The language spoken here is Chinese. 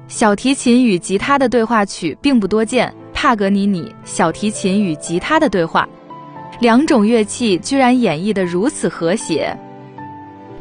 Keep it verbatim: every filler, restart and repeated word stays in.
小提琴与吉他的对话曲并不多见，帕格尼尼小提琴与吉他的对话，两种乐器居然演绎得如此和谐。